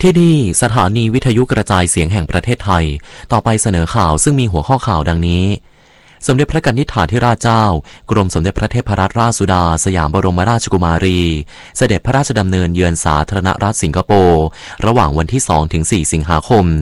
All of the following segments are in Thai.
ที่นี่สถานีวิทยุกระจายเสียงแห่งประเทศไทยต่อไปเสนอข่าวซึ่งมีหัวข้อข่าวดังนี้สมเด็จพระกนิษฐาธิราชเจ้ากรมสมเด็จพระเทพรัตนราชสุดาสยามบรมราชกุมารีเสด็จพระราชดำเนินเยือนสาธารณรัฐสิงคโปร์ระหว่างวันที่2 ถึง 4 สิงหาคม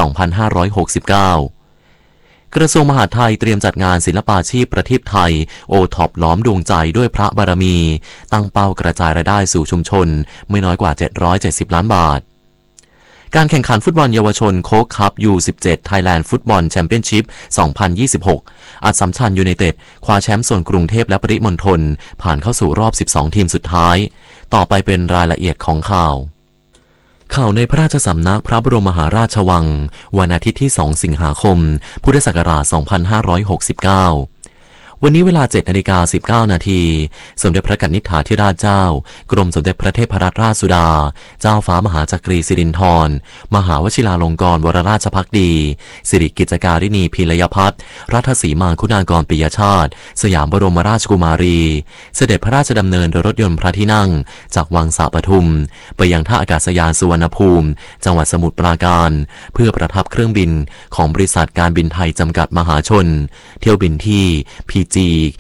2569กระทรวงมหาดไทยเตรียมจัดงานศิลปาชีพประทีปไทยโอท็อปล้อมดวงใจด้วยพระบารมีตั้งเป้ากระจายรายได้สู่ชุมชนไม่น้อยกว่า770ล้านบาทการแข่งขันฟุตบอลเยาวชนโค้กคัพ U17 Thailand Football Championship 2026 อัสสัมชัญยูไนเต็ดคว้าแชมป์โซนกรุงเทพและปริมณฑลผ่านเข้าสู่รอบ12ทีมสุดท้ายต่อไปเป็นรายละเอียดของข่าวในพระราชสำนักพระบรมมหาราชวังวันอาทิตย์ที่2 สิงหาคมพุทธศักราช 2569วันนี้เวลา 7:19 นาทีสมเด็จพระกนิษฐาธิราชเจ้ากรมสมเด็จพระเทพรัตนราชสุดาเจ้าฟ้ามหาจักรีสิรินธรมหาวชิราลงกรณ์วรราชภักดีสิริกิจการินีพีลยพัฒน์รัฐสีมาคุณากรปิยชาติสยามบรมราชกุมารีเสด็จพระราชดำเนินโดยรถยนต์พระที่นั่งจากวังสาปทุมไปยังท่าอากาศยานสุวรรณภูมิจังหวัดสมุทรปราการเพื่อประทับเครื่องบินของบริษัทการบินไทยจำกัดมหาชนเที่ยวบินที่PG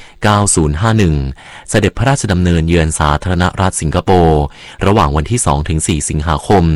9051เสด็จพระราชดำเนินเยือนสาธารณรัฐสิงคโปร์ระหว่างวันที่2 ถึง 4 สิงหาคม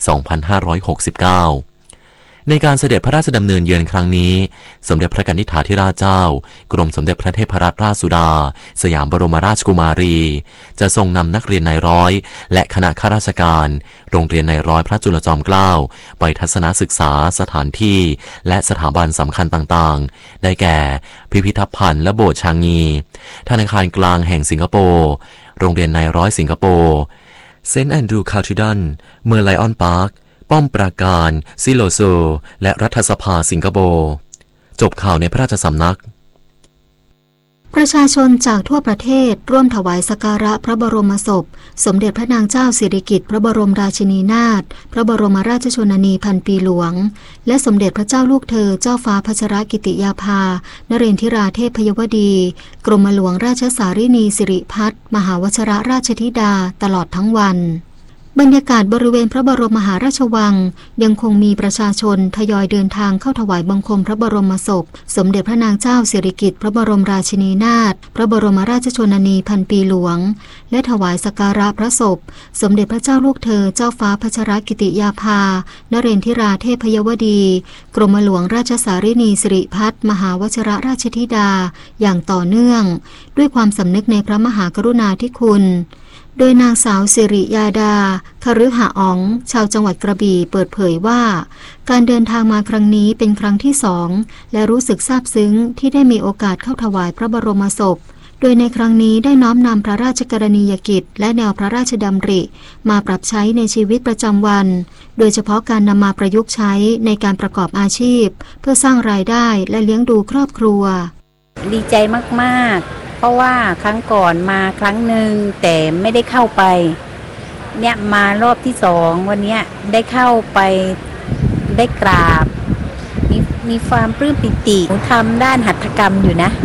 2569ในการเสด็จพระราชดำเนินเยือนครั้งนี้สมเด็จพระกนิษฐาธิราชเจ้ากรมสมเด็จพระเทพรัตนราชสุดาสยามบรมราชกุมารีจะทรงนำนักเรียนนายร้อยและคณะข้าราชการโรงเรียนนายร้อยพระจุลจอมเกล้าไปทัศนศึกษาสถานที่และสถาบันสำคัญต่างๆได้แก่พิพิธภัณฑ์และโบสถ์ชางงีธนาคารกลางแห่งสิงคโปร์โรงเรียนนายร้อยสิงคโปร์เซนต์แอนดรูว์คาทริดัลเมอร์ไลออนพาร์คป้อมปราการซิโลโซและรัฐสภาสิงคโปร์จบข่าวในพระราชสำนักประชาชนจากทั่วประเทศร่วมถวายสักการะพระบรมศพสมเด็จพระนางเจ้าสิริกิติ์พระบรมราชินีนาถพระบรมราชชนนีพันปีหลวงและสมเด็จพระเจ้าลูกเธอเจ้าฟ้าพัชรกิติยาภานเรนทิราเทพยวดีกรมหลวงราชสารินีสิริพัฒน์มหาวชิรราชธิดาตลอดทั้งวันบรรยากาศบริเวณพระบรมมหาราชวังยังคงมีประชาชนทยอยเดินทางเข้าถวายบังคมพระบรมศพสมเด็จพระนางเจ้าสิริกิติ์พระบรมราชินีนาถพระบรมราชชนนีพันปีหลวงและถวายสักการะพระศพสมเด็จพระเจ้าลูกเธอเจ้าฟ้าพัชรกิติยาภานเรนทิราเทพยวดีกรมหลวงราชสารินีสิริพัฒน์มหาวชิรราชธิดาอย่างต่อเนื่องด้วยความสำนึกในพระมหากรุณาธิคุณโดยนางสาวสิริยาดาคฤหอ๋องชาวจังหวัดกระบี่เปิดเผยว่าการเดินทางมาครั้งนี้เป็นครั้งที่2และรู้สึกซาบซึ้งที่ได้มีโอกาสเข้าถวายพระบรมศพโดยในครั้งนี้ได้น้อมนำพระราชกรณียกิจและแนวพระราชดำริมาปรับใช้ในชีวิตประจำวันโดยเฉพาะการนำมาประยุกต์ใช้ในการประกอบอาชีพเพื่อสร้างรายได้และเลี้ยงดูครอบครัวดีใจมากๆเพราะว่าครั้งก่อนมาครั้งหนึ่งแต่ไม่ได้เข้าไปเนี่ยมารอบที่2วันนี้ได้เข้าไปได้กราบมีความปลื้มปิติทำด้านหัตถกรรมอยู่นะ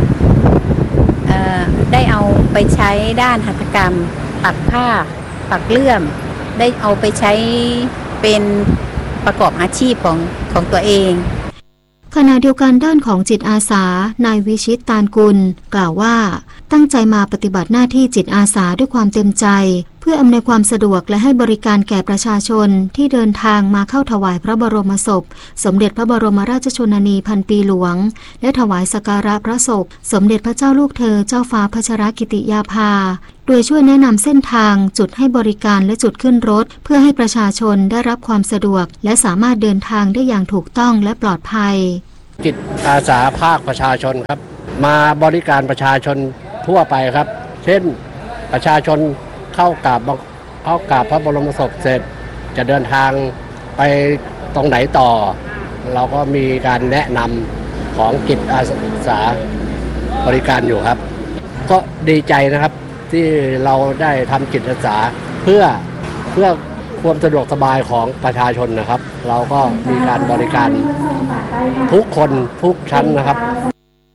ได้เอาไปใช้ด้านหัตถกรรมปักผ้าปักเลื่อมได้เอาไปใช้เป็นประกอบอาชีพของตัวเองขณะเดียวกันด้านของจิตอาสานายวิชิตตาลกุลกล่าวว่าตั้งใจมาปฏิบัติหน้าที่จิตอาสาด้วยความเต็มใจเพื่ออำนวยความสะดวกและให้บริการแก่ประชาชนที่เดินทางมาเข้าถวายพระบรมศพสมเด็จพระบรมราชชนนีพันปีหลวงและถวายสักการะพระศพสมเด็จพระเจ้าลูกเธอเจ้าฟ้าพัชรกิติยาภาโดยช่วยแนะนำเส้นทางจุดให้บริการและจุดขึ้นรถเพื่อให้ประชาชนได้รับความสะดวกและสามารถเดินทางได้อย่างถูกต้องและปลอดภัยจิตอาสาภาคประชาชนครับมาบริการประชาชนทั่วไปครับเช่นประชาชนเข้ากราบพระบรมศพเสร็จจะเดินทางไปตรงไหนต่อเราก็มีการแนะนำของจิตอาสาบริการอยู่ครับก็ดีใจนะครับที่เราได้ทำจิตอาสาเพื่อความสะดวกสบายของประชาชนนะครับเราก็มีการบริการทุกคนทุกชั้นนะครับ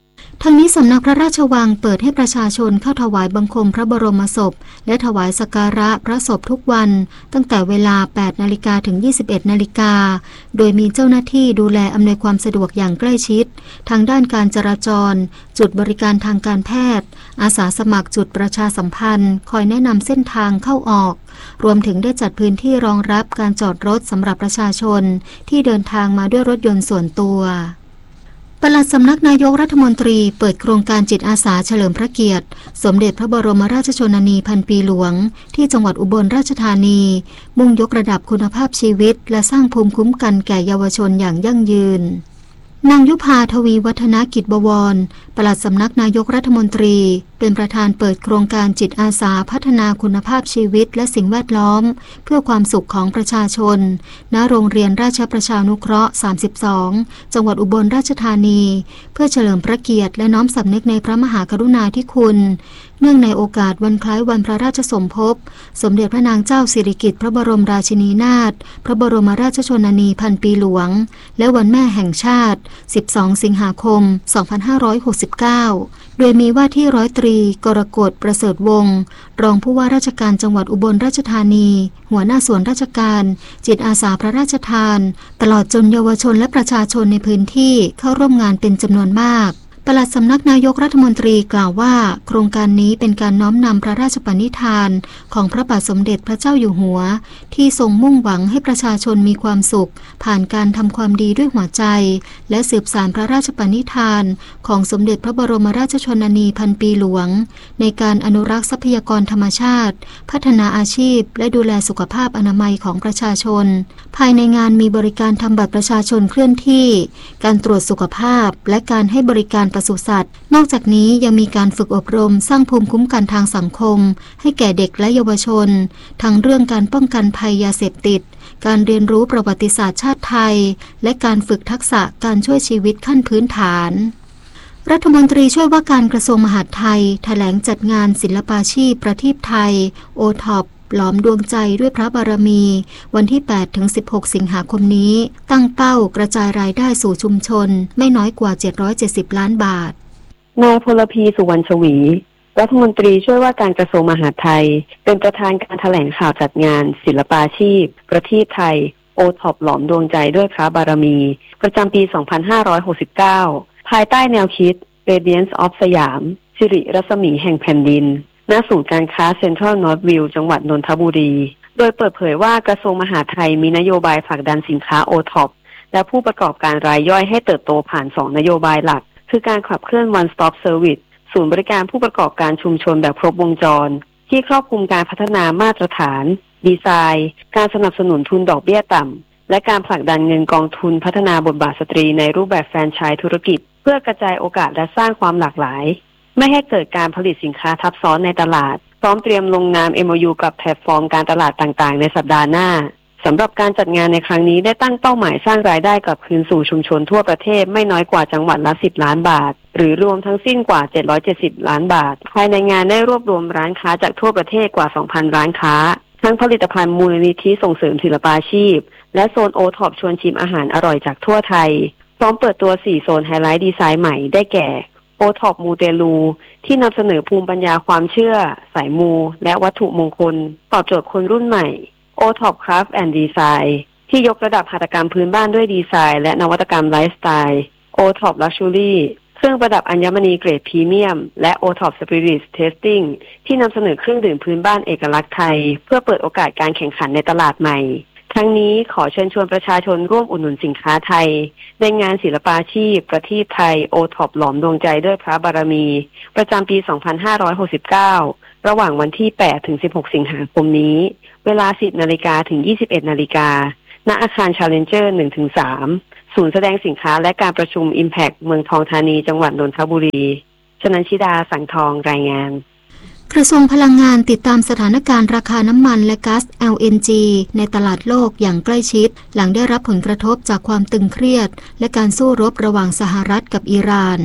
ทั้งนี้สำนักพระราชวังเปิดให้ประชาชนเข้าถวายบังคมพระบรมศพและถวายสักการะพระศพทุกวันตั้งแต่เวลา 8 นาฬิกาถึง 21 นาฬิกาโดยมีเจ้าหน้าที่ดูแลอำนวยความสะดวกอย่างใกล้ชิดทางด้านการจราจรจุดบริการทางการแพทย์อาสาสมัครจุดประชาสัมพันธ์คอยแนะนำเส้นทางเข้าออกรวมถึงได้จัดพื้นที่รองรับการจอดรถสำหรับประชาชนที่เดินทางมาด้วยรถยนต์ส่วนตัวปลัดสำนักนายกรัฐมนตรีเปิดโครงการจิตอาสาเฉลิมพระเกียรติสมเด็จพระบรมราชชนนีพันปีหลวงที่จังหวัดอุบลราชธานีมุ่งยกระดับคุณภาพชีวิตและสร้างภูมิคุ้มกันแก่เยาวชนอย่างยั่งยืนนางยุพาทวีวัฒนกิจบวรปลัดสำนักนายกรัฐมนตรีเป็นประธานเปิดโครงการจิตอาสาพัฒนาคุณภาพชีวิตและสิ่งแวดล้อมเพื่อความสุขของประชาชนณโรงเรียนราชประชานุเคราะห์ 32 จังหวัดอุบลราชธานีเพื่อเฉลิมพระเกียรติและน้อมสำนึกในพระมหากรุณาธิคุณเนื่องในโอกาสวันคล้ายวันพระราชสมภพสมเด็จพระนางเจ้าสิริกิติ์พระบรมราชินีนาถพระบรมราชชนนีพันปีหลวงและวันแม่แห่งชาติ 12 สิงหาคม 2569 โดยมีว่าที่ร้อยตรีกรกฎประเสริฐวงศ์รองผู้ว่าราชการจังหวัดอุบลราชธานีหัวหน้าส่วนราชการจิตอาสาพระราชทานตลอดจนเยาวชนและประชาชนในพื้นที่เข้าร่วมงานเป็นจำนวนมากปลัดสำนักนายกรัฐมนตรีกล่าวว่าโครงการนี้เป็นการน้อมนำพระราชปณิธานของพระบาทสมเด็จพระเจ้าอยู่หัวที่ทรงมุ่งหวังให้ประชาชนมีความสุขผ่านการทำความดีด้วยหัวใจและสืบสานพระราชปณิธานของสมเด็จพระบรมราชชนนีพันปีหลวงในการอนุรักษ์ทรัพยากรธรรมชาติพัฒนาอาชีพและดูแลสุขภาพอนามัยของประชาชนภายในงานมีบริการทำบัตรประชาชนเคลื่อนที่การตรวจสุขภาพและการให้บริการปศุสัตว์นอกจากนี้ยังมีการฝึกอบรมสร้างภูมิคุ้มกันทางสังคมให้แก่เด็กและเยาวชนทั้งเรื่องการป้องกันภัยยาเสพติดการเรียนรู้ประวัติศาสตร์ชาติไทยและการฝึกทักษะการช่วยชีวิตขั้นพื้นฐานรัฐมนตรีช่วยว่าการกระทรวงมหาดไทยแถลงจัดงานศิลปาชีพประทีปไทยโอท็อปหลอมดวงใจด้วยพระบารมีวันที่ 8-16 สิงหาคมนี้ตั้งเป้ากระจายรายได้สู่ชุมชนไม่น้อยกว่า770ล้านบาทนายพลพีสุวรรณชวีรัฐมนตรีช่วยว่าการกระทรวงมหาดไทยเป็นประธานการแถลงข่าวจัดงานศิลปาชีพประทีปไทยโอท็อปหลอมดวงใจด้วยพระบารมีประจำปี 2569 ภายใต้แนวคิด Radiance of สยามสิริรัศมีแห่งแผ่นดินณศูนย์การค้าเซ็นทรัลนอร์ทวิลล์จังหวัดนนทบุรีโดยเปิดเผยว่ากระทรวงมหาดไทยมีนโยบายผลักดันสินค้าโอท็อปและผู้ประกอบการรายย่อยให้เติบโตผ่าน2นโยบายหลักคือการขับเคลื่อน One Stop Service ศูนย์บริการผู้ประกอบการชุมชนแบบครบวงจรที่ครอบคลุมการพัฒนามาตรฐานดีไซน์การสนับสนุนทุนดอกเบี้ยต่ำและการผลักดันเงินกองทุนพัฒนาบทบาทสตรีในรูปแบบแฟรนไชส์ธุรกิจเพื่อกระจายโอกาสและสร้างความหลากหลายไม่ให้เกิดการผลิตสินค้าทับซ้อนในตลาดพร้อมเตรียมลงนาม MOU กับแพลตฟอร์มการตลาดต่างๆในสัปดาห์หน้าสำหรับการจัดงานในครั้งนี้ได้ตั้งเป้าหมายสร้างรายได้กลับคืนสู่ชุมชนทั่วประเทศไม่น้อยกว่าจังหวัดละ10ล้านบาทหรือรวมทั้งสิ้นกว่า770ล้านบาทภายในงานได้รวบรวมร้านค้าจากทั่วประเทศกว่า 2,000 ร้านค้าทั้งผลิตภัณฑ์มูลนิธิส่งเสริมศิลปาชีพและโซนโอท็อปชวนชิมอาหารอร่อยจากทั่วไทยพร้อมเปิดตัว4โซนไฮไลท์ดีไซน์ใหม่ได้แก่โอท็อปมูเตลูที่นำเสนอภูมิปัญญาความเชื่อสายมูและวัตถุมงคลตอบโจทย์คนรุ่นใหม่โอท็อปคราฟต์แอนด์ดีไซน์ที่ยกระดับหัตถกรรมพื้นบ้านด้วยดีไซน์และนวัตกรรมไลฟ์สไตล์โอท็อปลักชัวรี่เครื่องประดับอัญมณีเกรดพรีเมียมและโอท็อปสปิริตเทสติ้งที่นำเสนอเครื่องดื่มพื้นบ้านเอกลักษณ์ไทยเพื่อเปิดโอกาสการแข่งขันในตลาดใหม่ทั้งนี้ขอเชิญชวนประชาชนร่วมอุดหนุนสินค้าไทยในงานศิลปาชีพประทีปไทยโอท็อปหลอมดวงใจด้วยพระบารมีประจำปี 2569 ระหว่างวันที่ 8-16 สิงหาคมนี้เวลา 10 นาฬิกาถึง 21 นาฬิกาณอาคาร Challenger 1-3 ศูนย์แสดงสินค้าและการประชุม Impact เมืองทองธานีจังหวัดนนทบุรีชนันชิดาสังทองรายงานกระทรวงพลังงานติดตามสถานการณ์ราคาน้ำมันและก๊าซ LNG ในตลาดโลกอย่างใกล้ชิดหลังได้รับผลกระทบจากความตึงเครียดและการสู้รบระหว่างสหรัฐกับอิหร่าน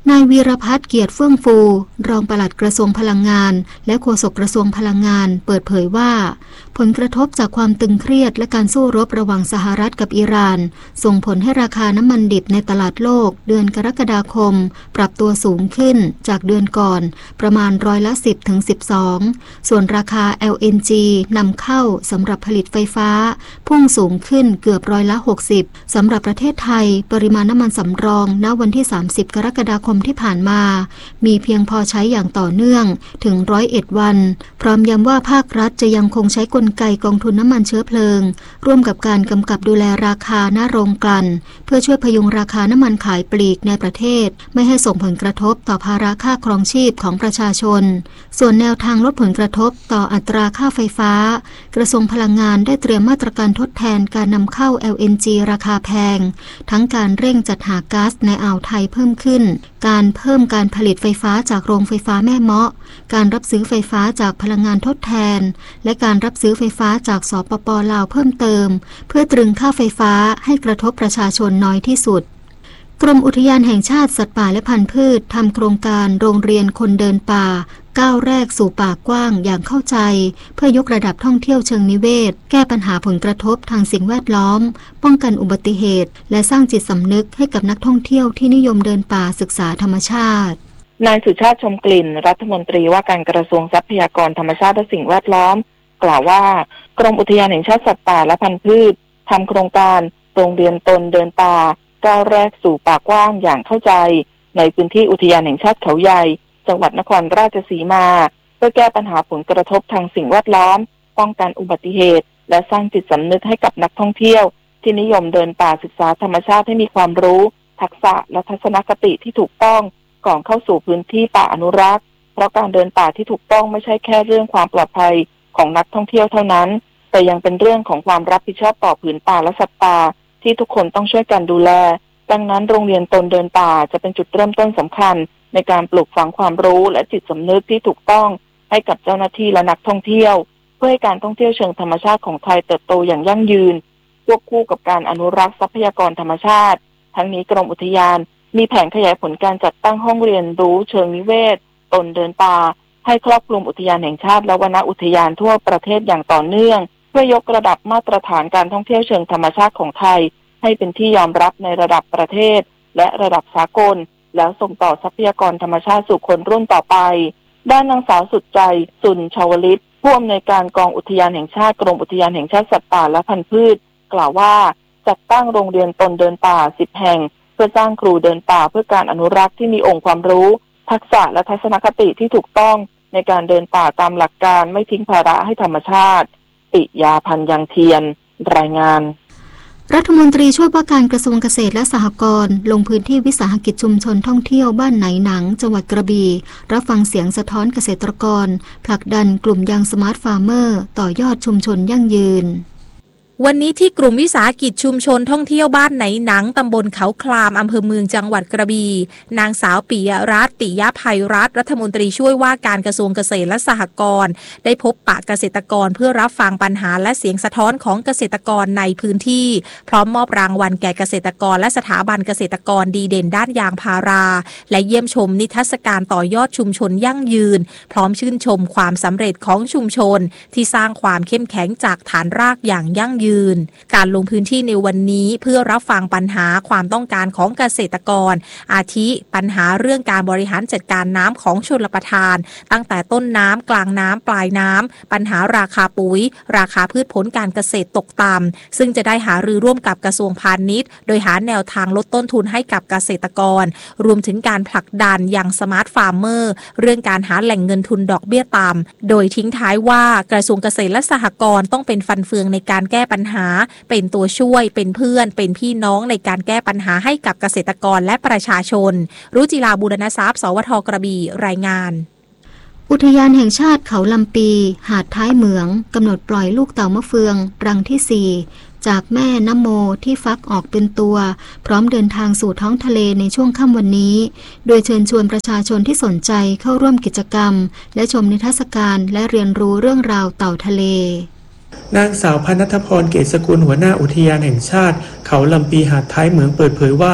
นายวีรพัฒน์เกียรติเฟื่องฟูรองปลัดกระทรวงพลังงานและโฆษกกระทรวงพลังงานเปิดเผยว่าผลกระทบจากความตึงเครียดและการสู้รบระหว่างสหรัฐกับอิหร่านส่งผลให้ราคาน้ำมันดิบในตลาดโลกเดือนกรกฎาคมปรับตัวสูงขึ้นจากเดือนก่อนประมาณ10%ถึง 12%ส่วนราคา LNG นำเข้าสำหรับผลิตไฟฟ้าพุ่งสูงขึ้นเกือบ60%สำหรับประเทศไทยปริมาณน้ำมันสำรองณวันที่30กรกฎาคมที่ผ่านมามีเพียงพอใช้อย่างต่อเนื่องถึง101 วันพร้อมย้ำว่าภาครัฐจะยังคงใช้กลไกกองทุนน้ำมันเชื้อเพลิงร่วมกับการกำกับดูแลราคาหน้าโรงกลั่นเพื่อช่วยพยุงราคาน้ำมันขายปลีกในประเทศไม่ให้ส่งผลกระทบต่อภาระค่าครองชีพของประชาชนส่วนแนวทางลดผลกระทบต่ออัตราค่าไฟฟ้ากระทรวงพลังงานได้เตรียมมาตรการทดแทนการนำเข้า LNG ราคาแพงทั้งการเร่งจัดหาก๊าซในอ่าวไทยเพิ่มขึ้นการเพิ่มการผลิตไฟฟ้าจากโรงไฟฟ้าแม่เมาะการรับซื้อไฟฟ้าจากพลังงานทดแทนและการรับซื้อไฟฟ้าจากสปป.ลาวเพิ่มเติมเพื่อตรึงค่าไฟฟ้าให้กระทบประชาชนน้อยที่สุดกรมอุทยานแห่งชาติสัตว์ป่าและพันธุ์พืชทำโครงการโรงเรียนคนเดินป่าก้าวแรกสู่ป่ากว้างอย่างเข้าใจเพื่อยกระดับท่องเที่ยวเชิงนิเวศแก้ปัญหาผลกระทบทางสิ่งแวดล้อมป้องกันอุบัติเหตุและสร้างจิตสำนึกให้กับนักท่องเที่ยวที่นิยมเดินป่าศึกษาธรรมชาตินายสุชาติชมกลิ่นรัฐมนตรีว่าการกระทรวงทรัพยากรธรรมชาติและสิ่งแวดล้อมกล่าวว่ากรมอุทยานแห่งชาติสัตว์ป่าและพันธุ์พืชทำโครงการโรงเรียนตนเดินป่าก้าวแรกสู่ป่ากว้างอย่างเข้าใจในพื้นที่อุทยานแห่งชาติเขาใหญ่จังหวัดนครราชสีมาเพื่อแก้ปัญหาผลกระทบทางสิ่งแวดล้อมป้องกันอุบัติเหตุและสร้างจิตสำนึกให้กับนักท่องเที่ยวที่นิยมเดินป่าศึกษาธรรมชาติให้มีความรู้ทักษะและทัศนคติที่ถูกต้องก่อนเข้าสู่พื้นที่ป่าอนุรักษ์เพราะการเดินป่าที่ถูกต้องไม่ใช่แค่เรื่องความปลอดภัยของนักท่องเที่ยวเท่านั้นแต่ยังเป็นเรื่องของความรับผิดชอบต่อผืนป่าและสัตว์ป่าที่ทุกคนต้องช่วยกันดูแลดังนั้นโรงเรียนตนเดินป่าจะเป็นจุดเริ่มต้นสำคัญในการปลูกฝังความรู้และจิตสำนึกที่ถูกต้องให้กับเจ้าหน้าที่และนักท่องเที่ยวเพื่อให้การท่องเที่ยวเชิงธรรมชาติของไทยเติบโตอย่างยั่งยืนควบคู่กับการอนุรักษ์ทรัพยากรธรรมชาติทั้งนี้กรมอุทยานมีแผนขยายผลการจัดตั้งห้องเรียนรู้เชิงนิเวศตนเดินป่าให้ครอบคลุมอุทยานแห่งชาติและวนอุทยานทั่วประเทศอย่างต่อเนื่องเพื่อยกระดับมาตรฐานการท่องเที่ยวเชิงธรรมชาติของไทยให้เป็นที่ยอมรับในระดับประเทศและระดับสากลแล้วส่งต่อทรัพยากรธรรมชาติสู่คนรุ่นต่อไปด้านนางสาวสุดใจสุนชวลิตผู้อำนวยการกองอุทยานแห่งชาติกรมอุทยานแห่งชาติสัตว์ป่าและพันธุ์พืชกล่าวว่าจัดตั้งโรงเรียนตนเดินป่า10แห่งเพื่อสร้างครูเดินป่าเพื่อการอนุรักษ์ที่มีองค์ความรู้ทักษะและทัศนคติที่ถูกต้องในการเดินป่าตามหลักการไม่ทิ้งภาระให้ธรรมชาติปิยาพันธ์ยังเทียนรายงานรัฐมนตรีช่วยว่าการกระทรวงเกษตรและสหกรณ์ลงพื้นที่วิสาหกิจชุมชนท่องเที่ยวบ้านไหนหนังจังหวัดกระบี่รับฟังเสียงสะท้อนเกษตรกรผลักดันกลุ่มยังสมาร์ทฟาร์มเมอร์ต่อยอดชุมชนยั่งยืนวันนี้ที่กลุ่มวิสาหกิจชุมชนท่องเที่ยวบ้านไหนหนังตำบลเขาคลามอำเภอเมืองจังหวัดกระบี่นางสาวปิยรัตน์ ปิยภัยรัตน์รัฐมนตรีช่วยว่าการกระทรวงเกษตรและสหกรณ์ได้พบปะเกษตรกรเพื่อรับฟังปัญหาและเสียงสะท้อนของเกษตรกรในพื้นที่พร้อมมอบรางวัลแก่เกษตรกรและสถาบันเกษตรกรดีเด่นด้านยางพาราและเยี่ยมชมนิทรรศการต่อยอดชุมชนยั่งยืนพร้อมชื่นชมความสำเร็จของชุมชนที่สร้างความเข้มแข็งจากฐานรากอย่างยั่งยืนการลงพื้นที่ในวันนี้เพื่อรับฟังปัญหาความต้องการของเกษตรกรอาทิปัญหาเรื่องการบริหารจัดการน้ำของชลประทานตั้งแต่ต้นน้ำกลางน้ำปลายน้ำปัญหาราคาปุ๋ยราคาพืชผลการเกษตรตกต่ำซึ่งจะได้หารือร่วมกับกระทรวงพาณิชย์โดยหาแนวทางลดต้นทุนให้กับเกษตรกรรวมถึงการผลักดันอย่างสมาร์ทฟาร์มเมอร์เรื่องการหาแหล่งเงินทุนดอกเบี้ยต่ำโดยทิ้งท้ายว่ากระทรวงเกษตรและสหกรณ์ต้องเป็นฟันเฟืองในการแก้ปัญหาเป็นตัวช่วยเป็นเพื่อนเป็นพี่น้องในการแก้ปัญหาให้กับเกษตรกรและประชาชนรุจิราบูรณทรัพย์สวท.กระบี่รายงานอุทยานแห่งชาติเขาลำปีหาดท้ายเหมืองกำหนดปล่อยลูกเต่ามะเฟืองรังที่4จากแม่น้ำโมที่ฟักออกเป็นตัวพร้อมเดินทางสู่ท้องทะเลในช่วงค่ำวันนี้โดยเชิญชวนประชาชนที่สนใจเข้าร่วมกิจกรรมและชมนิทรรศการและเรียนรู้เรื่องราวเต่าทะเลนางสาวพนัทพร เกษสกุลหัวหน้าอุทยานแห่งชาติเขาลำปีหาดท้ายเหมืองเปิดเผยว่า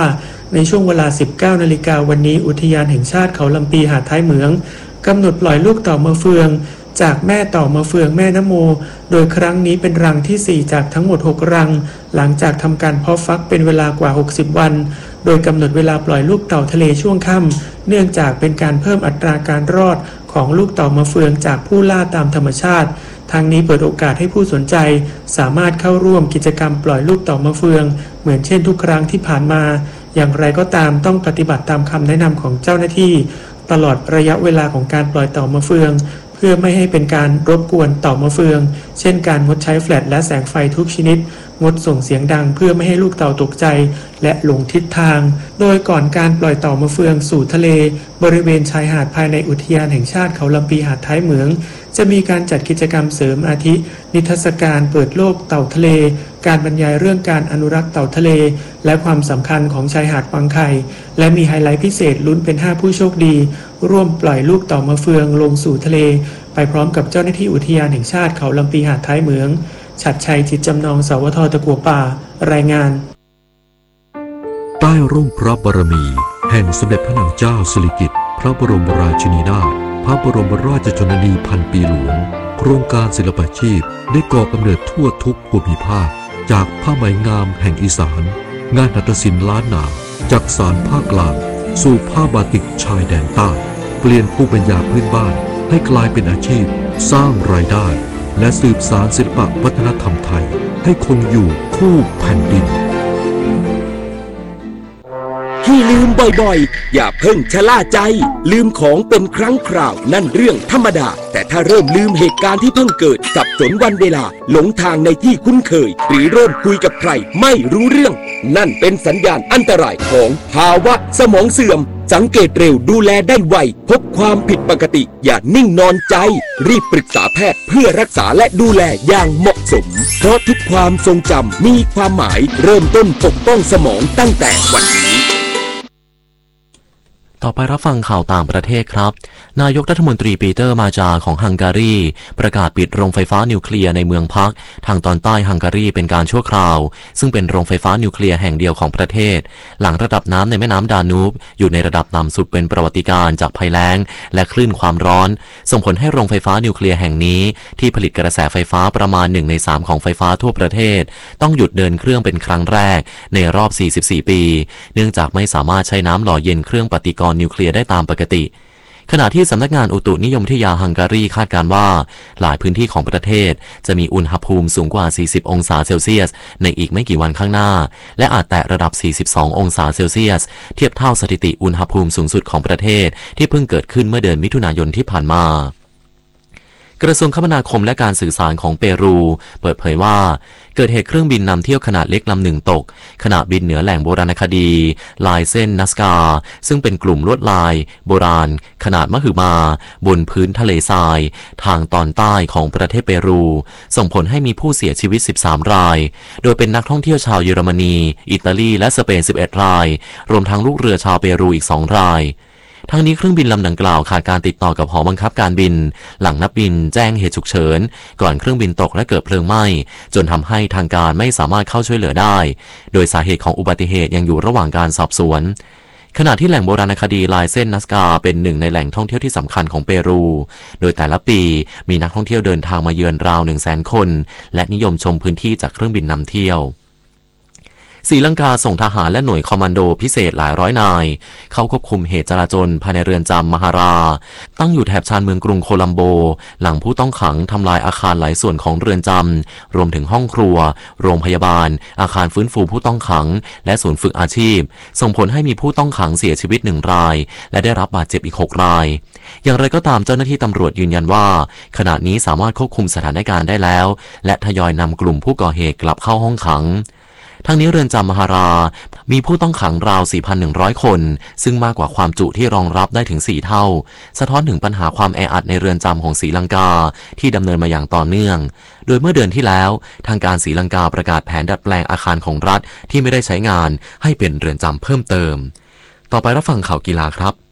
ในช่วงเวลา 19 นาฬิกาวันนี้อุทยานแห่งชาติเขาลำปีหาดท้ายเหมืองกำหนดปล่อยลูกเต่ามะเฟืองจากแม่เต่ามะเฟืองแม่นโมโดยครั้งนี้เป็นรังที่ 4 จากทั้งหมด 6 รังหลังจากทำการเพาะฟักเป็นเวลากว่า 60 วันโดยกำหนดเวลาปล่อยลูกเต่าทะเลช่วงค่ำเนื่องจากเป็นการเพิ่มอัตราการรอดของลูกเต่ามะเฟืองจากผู้ล่าตามธรรมชาติทางนี้เปิดโอกาสให้ผู้สนใจสามารถเข้าร่วมกิจกรรมปล่อยลูกเต่ามะเฟืองเหมือนเช่นทุกครั้งที่ผ่านมาอย่างไรก็ตามต้องปฏิบัติตามคำแนะนำของเจ้าหน้าที่ตลอดระยะเวลาของการปล่อยเต่ามะเฟืองเพื่อไม่ให้เป็นการรบกวนเต่ามะเฟืองเช่นการงดใช้แฟลชและแสงไฟทุกชนิดงดส่งเสียงดังเพื่อไม่ให้ลูกเต่าตกใจและหลงทิศทางโดยก่อนการปล่อยเต่ามะเฟืองสู่ทะเลบริเวณชายหาดภายในอุทยานแห่งชาติเขาลำปีหาดท้ายเหมืองจะมีการจัดกิจกรรมเสริมอาทินิทรรศการเปิดโลกเต่าทะเลการบรรยายเรื่องการอนุรักษ์เต่าทะเลและความสำคัญของชายหาดวังไข่และมีไฮไลท์พิเศษลุ้นเป็น 5 ผู้โชคดีร่วมปล่อยลูกเต่ามะเฟืองลงสู่ทะเลไปพร้อมกับเจ้าหน้าที่อุทยานแห่งชาติเขาลำปีหาดท้ายเหมืองฉัตรชัยจิตจำนองสวท.ตะกั่วป่ารายงานใต้ร่มพระบารมีแห่งสมเด็จพระนางเจ้าสิริกิติ์พระบรมราชินีนาถพระบรมราชชนนีพันปีหลวงโครงการศิลปาชีพได้ก่อกำเนิดทั่วทุกภูมิภาคจากผ้าไหมงามแห่งอีสานงานหัตถศิลป์ล้านนาจากสารภาคกลางสู่ผ้าบาติกชายแดนใต้เปลี่ยนภูมิปัญญาพื้นบ้านให้กลายเป็นอาชีพสร้างรายได้และสืบสานศิลปวัฒนธรรมไทยให้คงอยู่คู่แผ่นดินที่ลืมบ่อยๆอย่าเพิ่งชะล่าใจลืมของเป็นครั้งคราวนั่นเรื่องธรรมดาแต่ถ้าเริ่มลืมเหตุการณ์ที่เพิ่งเกิดสับสนวันเวลาหลงทางในที่คุ้นเคยหรือเริ่มคุยกับใครไม่รู้เรื่องนั่นเป็นสัญญาณอันตรายของภาวะสมองเสื่อมสังเกตเร็วดูแลได้ไวพบความผิดปกติอย่านิ่งนอนใจรีบปรึกษาแพทย์เพื่อรักษาและดูแลอย่างเหมาะสมเพราะทุกความทรงจำมีความหมายเริ่มต้นปกป้องสมองตั้งแต่วันนี้ต่อไปรับฟังข่าวต่างประเทศครับนายกรัฐมนตรีปีเตอร์มาจาของฮังการีประกาศปิดโรงไฟฟ้านิวเคลียร์ในเมืองพักทางตอนใต้ฮังการีเป็นการชั่วคราวซึ่งเป็นโรงไฟฟ้านิวเคลียร์แห่งเดียวของประเทศหลังระดับน้ำในแม่น้ำดานูบอยู่ในระดับต่ำสุดเป็นประวัติการณ์จากภัยแล้งและคลื่นความร้อนส่งผลให้โรงไฟฟ้านิวเคลียร์แห่งนี้ที่ผลิตกระแสไฟฟ้าประมาณ1 ใน 3ของไฟฟ้าทั่วประเทศต้องหยุดเดินเครื่องเป็นครั้งแรกในรอบ44 ปีเนื่องจากไม่สามารถใช้น้ำหล่อเย็นเครื่องปฏิกรณ์นิวเคลียร์ได้ตามปกติขณะที่สำนักงานอุตุนิยมวิทยาฮังการีคาดการณ์ว่าหลายพื้นที่ของประเทศจะมีอุณหภูมิสูงกว่า40 องศาเซลเซียสในอีกไม่กี่วันข้างหน้าและอาจแตะระดับ42 องศาเซลเซียสเทียบเท่าสถิติอุณหภูมิสูงสุดของประเทศที่เพิ่งเกิดขึ้นเมื่อเดือนมิถุนายนที่ผ่านมากระทรวงคมนาคมและการสื่อสารของเปรูเปิดเผยว่าเกิดเหตุเครื่องบินนำเที่ยวขนาดเล็กลำหนึ่งตกขณะบินเหนือแหล่งโบราณคดีลายเส้นนัสกาซึ่งเป็นกลุ่มลวดลายโบราณขนาดมหึมาบนพื้นทะเลทรายทางตอนใต้ของประเทศเปรูส่งผลให้มีผู้เสียชีวิต13 รายโดยเป็นนักท่องเที่ยวชาวเยอรมนีอิตาลีและสเปน11 รายรวมทั้งลูกเรือชาวเปรูอีก2 รายทั้งนี้เครื่องบินลำดังกล่าวขาดการติดต่อกับหอบังคับการบินหลังนักบินแจ้งเหตุฉุกเฉินก่อนเครื่องบินตกและเกิดเพลิงไหม้จนทำให้ทางการไม่สามารถเข้าช่วยเหลือได้โดยสาเหตุของอุบัติเหตุยังอยู่ระหว่างการสอบสวนขณะที่แหล่งโบราณคดีลายเส้นนัสกาเป็นหนึ่งในแหล่งท่องเที่ยวที่สำคัญของเปรูโดยแต่ละปีมีนักท่องเที่ยวเดินทางมาเยือนราว 100,000 คนและนิยมชมพื้นที่จากเครื่องบินนำเที่ยวศรีลังกาส่งทหารและหน่วยคอมมานโดพิเศษหลายร้อยนายเข้าควบคุมเหตุจลาจลภายในเรือนจำมหาราตั้งอยู่แถบชานเมืองกรุงโคลัมโบหลังผู้ต้องขังทำลายอาคารหลายส่วนของเรือนจำรวมถึงห้องครัวโรงพยาบาลอาคารฟื้นฟูผู้ต้องขังและศูนย์ฝึกอาชีพส่งผลให้มีผู้ต้องขังเสียชีวิต1 รายและได้รับบาดเจ็บอีก6 รายอย่างไรก็ตามเจ้าหน้าที่ตำรวจยืนยันว่าขณะนี้สามารถควบคุมสถานการณ์ได้แล้วและทยอยนำกลุ่มผู้ก่อเหตุกลับเข้าห้องขังทั้งนี้เรือนจำมหารามีผู้ต้องขังราว 4,100 คนซึ่งมากกว่าความจุที่รองรับได้ถึง4 เท่าสะท้อนถึงปัญหาความแออัดในเรือนจำของศรีลังกาที่ดำเนินมาอย่างต่อเนื่องโดยเมื่อเดือนที่แล้วทางการศรีลังกาประกาศแผนดัดแปลงอาคารของรัฐที่ไม่ได้ใช้งานให้เป็นเรือนจำเพิ่มเติมต่อไปรับฟังข่าวกีฬาครับ